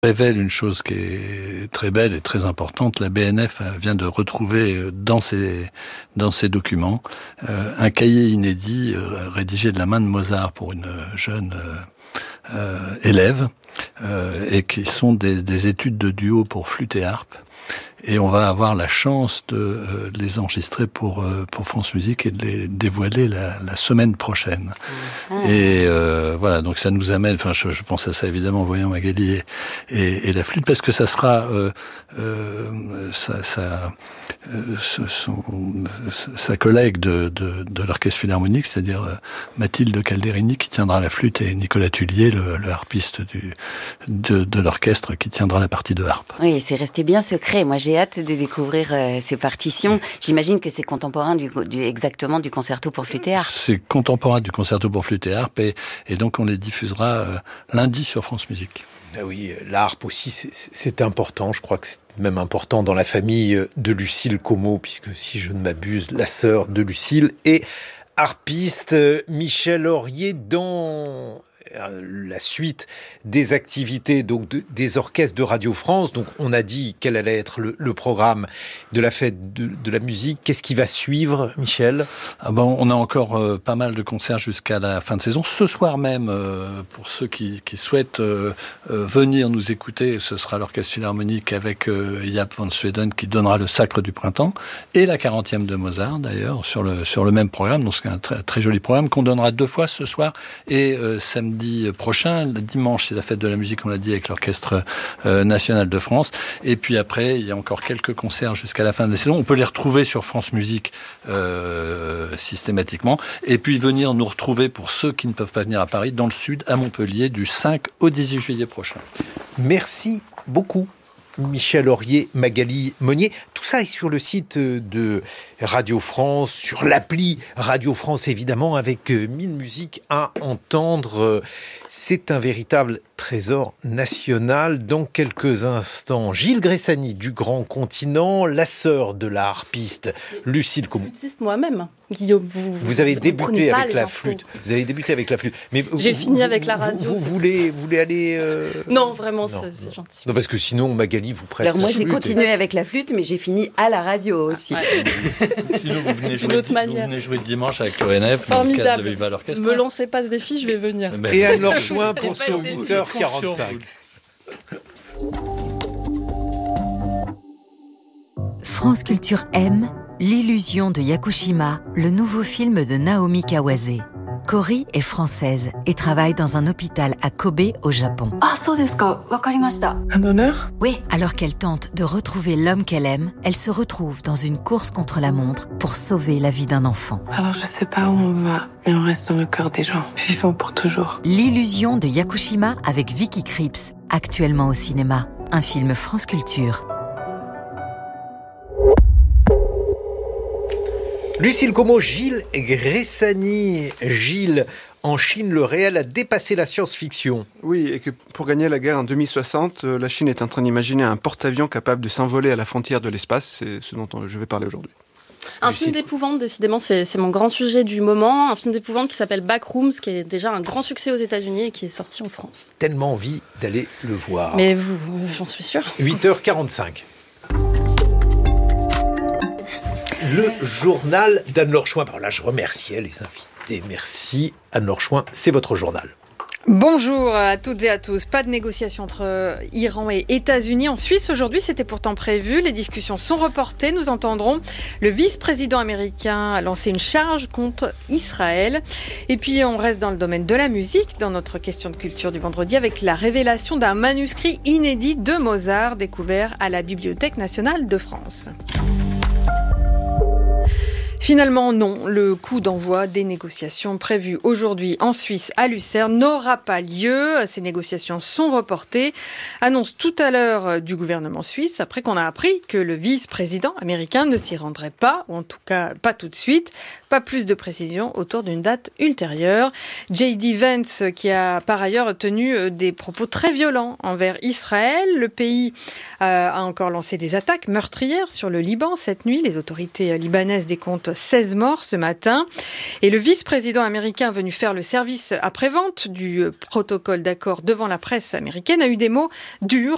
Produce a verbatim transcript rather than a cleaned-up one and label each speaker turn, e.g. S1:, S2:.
S1: révèle une chose qui est très belle et très importante. La B N F vient de retrouver dans ses, dans ses documents euh, un cahier inédit euh, rédigé de la main de Mozart pour une jeune euh, euh, élève euh, et qui sont des, des études de duo pour flûte et harpe. Et on va avoir la chance de euh, les enregistrer pour euh, pour France Musique et de les dévoiler la, la semaine prochaine. Mmh. Et euh, voilà, donc ça nous amène. Enfin, je, je pense à ça évidemment en voyant Magali et, et, et la flûte, parce que ça sera euh, euh, sa, sa, euh, son, sa collègue de, de, de l'orchestre philharmonique, c'est-à-dire euh, Mathilde Calderini qui tiendra la flûte et Nicolas Tullier, le, le harpiste du de, de l'orchestre, qui tiendra la partie de harpe.
S2: Oui, c'est resté bien secret. Moi, j'ai J'ai hâte de découvrir euh, ces partitions. J'imagine que c'est contemporain du, du, exactement du concerto pour flûte et harpe.
S1: C'est contemporain du concerto pour flûte et harpe et, et donc on les diffusera euh, lundi sur France Musique.
S3: Ah oui, la harpe aussi, c'est, c'est important. Je crois que c'est même important dans la famille de Lucille Comeau, puisque si je ne m'abuse, la sœur de Lucille est harpiste. Michel Aurier, dans la suite des activités donc de, des orchestres de Radio France. Donc on a dit quel allait être le, le programme de la fête de, de la musique. Qu'est-ce qui va suivre, Michel ?
S1: Ah ben, on a encore euh, pas mal de concerts jusqu'à la fin de saison. Ce soir même, euh, pour ceux qui, qui souhaitent euh, euh, venir nous écouter, ce sera l'orchestre philharmonique avec euh, Jaap van Sweden qui donnera le Sacre du printemps et la quarantième de Mozart d'ailleurs sur le sur le même programme. Donc c'est un très, très joli programme qu'on donnera deux fois ce soir et euh, samedi prochain. Le dimanche, c'est la fête de la musique, on l'a dit, avec l'Orchestre euh, national de France. Et puis après, il y a encore quelques concerts jusqu'à la fin de la saison. On peut les retrouver sur France Musique euh, systématiquement. Et puis venir nous retrouver, pour ceux qui ne peuvent pas venir à Paris, dans le sud, à Montpellier, du cinq au dix-huit juillet prochain.
S3: Merci beaucoup. Michel Aurier, Magali Monnier. Tout ça est sur le site de Radio France, sur l'appli Radio France évidemment, avec mille musiques à entendre. C'est un véritable trésor national. Dans quelques instants, Gilles Gressani du Grand Continent, la sœur de la harpiste Lucille Comeau.
S4: Flûtiste moi-même. Guillaume, vous, vous,
S3: vous avez
S4: vous
S3: débuté avec la
S4: infos.
S3: flûte. Vous avez débuté avec la flûte. Mais
S4: j'ai
S3: vous,
S4: fini
S3: vous,
S4: avec la
S3: vous,
S4: radio.
S3: Vous, vous voulez, vous voulez aller euh...
S4: Non, vraiment,
S3: non,
S4: c'est,
S3: non.
S4: c'est gentil.
S3: Non, parce que sinon, Magali vous prête.
S2: Alors moi,
S3: sa
S2: j'ai
S3: flûte
S2: continué
S3: et...
S2: avec la flûte, mais j'ai fini à la radio aussi.
S4: Ouais.
S1: Sinon, vous venez, jouer,
S4: D'une autre
S1: vous
S4: manière.
S1: venez jouer dimanche avec l'O N F.
S4: Formidable.
S1: De Viva l'Orchestre.
S4: Me lancez pas ce défi, je vais venir.
S1: Mais...
S3: Et Anne-Laure Chouin pour
S4: pas
S3: son
S4: été
S3: huit heures quarante-cinq.
S5: France Culture aime L'illusion de Yakushima, le nouveau film de Naomi Kawase. Cory est française et travaille dans un hôpital à Kobe, au Japon.
S6: Ah, so desu ka. Wakarimashita.
S4: Un honneur ?
S5: Oui. Alors qu'elle tente de retrouver l'homme qu'elle aime, elle se retrouve dans une course contre la montre pour sauver la vie d'un enfant.
S6: Alors je sais pas où on va, mais on reste dans le cœur des gens, vivants pour toujours.
S5: L'illusion de Yakushima avec Vicky Krieps, actuellement au cinéma. Un film France Culture.
S3: Lucille Comeau, Gilles Gressani. Gilles, en Chine, le réel a dépassé la science-fiction.
S7: Oui, et que pour gagner la guerre en deux mille soixante, la Chine est en train d'imaginer un porte-avions capable de s'envoler à la frontière de l'espace. C'est ce dont je vais parler aujourd'hui.
S4: Un
S3: Lucille.
S4: film d'épouvante, décidément, c'est, c'est mon grand sujet du moment. Un film d'épouvante qui s'appelle Backrooms, qui est déjà un grand succès aux États-Unis et qui est sorti en France.
S3: Tellement envie d'aller le voir.
S4: Mais vous, j'en suis sûre.
S3: huit heures quarante-cinq. Le journal d'Anne-Laure Chouin. Alors là, je remerciais les invités. Merci Anne-Laure Chouin, c'est votre journal.
S8: Bonjour à toutes et à tous. Pas de négociation entre Iran et États-Unis. En Suisse, aujourd'hui, c'était pourtant prévu. Les discussions sont reportées. Nous entendrons le vice-président américain lancer une charge contre Israël. Et puis, on reste dans le domaine de la musique, dans notre question de culture du vendredi, avec la révélation d'un manuscrit inédit de Mozart découvert à la Bibliothèque nationale de France. Finalement, non. Le coup d'envoi des négociations prévues aujourd'hui en Suisse à Lucerne n'aura pas lieu. Ces négociations sont reportées. Annonce tout à l'heure du gouvernement suisse, après qu'on a appris que le vice-président américain ne s'y rendrait pas, ou en tout cas pas tout de suite. Pas plus de précisions autour d'une date ultérieure. J D Vance, qui a par ailleurs tenu des propos très violents envers Israël. Le pays euh, a encore lancé des attaques meurtrières sur le Liban cette nuit. Les autorités libanaises décomptent seize morts ce matin. Et le vice-président américain venu faire le service après-vente du protocole d'accord devant la presse américaine a eu des mots durs